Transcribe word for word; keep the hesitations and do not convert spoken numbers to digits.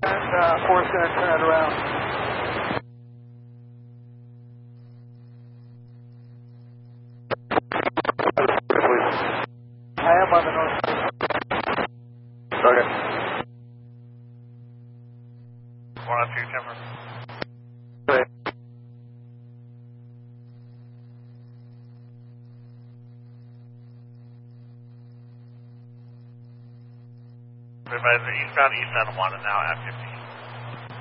and uh, four's going to turn it around. I am on the north side. Okay. one oh two, Timber. Okay. Advise the eastbound east Santa Juana now at fifteen.